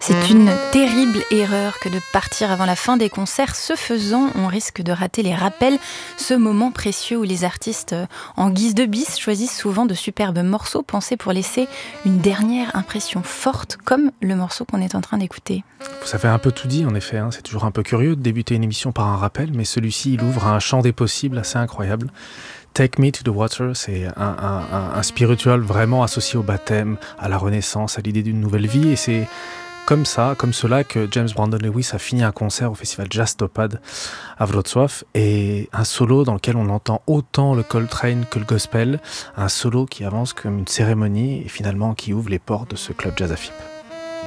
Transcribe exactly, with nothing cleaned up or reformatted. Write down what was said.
C'est une terrible erreur que de partir avant la fin des concerts. Ce faisant, on risque de rater les rappels, ce moment précieux où les artistes, en guise de bis, choisissent souvent de superbes morceaux pensés pour laisser une dernière impression forte, comme le morceau qu'on est en train d'écouter. Vous avez un peu tout dit, en effet. Hein. C'est toujours un peu curieux de débuter une émission par un rappel, mais celui-ci, il ouvre un champ des possibles assez incroyable. Take Me to the Water, c'est un, un, un, un spiritual vraiment associé au baptême, à la renaissance, à l'idée d'une nouvelle vie, et c'est comme ça, comme cela, que James Brandon Lewis a fini un concert au festival Jazz Topaz à Wrocław, et un solo dans lequel on entend autant le Coltrane que le gospel, un solo qui avance comme une cérémonie et finalement qui ouvre les portes de ce club Jazz A F I P.